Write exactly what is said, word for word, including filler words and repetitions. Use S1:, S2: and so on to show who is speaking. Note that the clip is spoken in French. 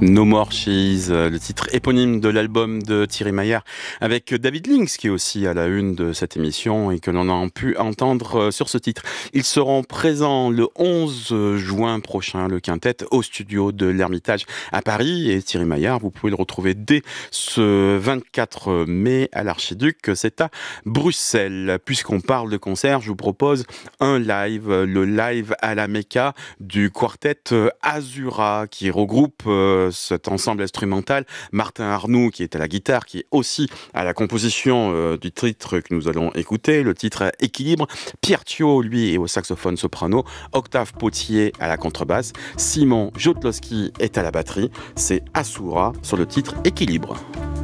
S1: No More Cheese, le titre éponyme de l'album de Thierry Maillard, avec David Links qui est aussi à la une de cette émission et que l'on a pu entendre sur ce titre. Ils seront présents le onze juin prochain, le quintet, au studio de l'Ermitage à Paris. Et Thierry Maillard, vous pouvez le retrouver dès ce vingt-quatre mai à l'Archiduc, c'est à Bruxelles. Puisqu'on parle de concert, je vous propose un live, le live à la Mecca du quartet Azura, qui regroupe euh, cet ensemble instrumental. Martin Arnoux, qui est à la guitare, qui est aussi à la composition euh, du titre que nous allons écouter, le titre Équilibre. Pierre Thiaud, lui, est au saxophone soprano. Octave Potier à la contrebasse. Simon Jotlowski est à la batterie. C'est Azura sur le titre Équilibre.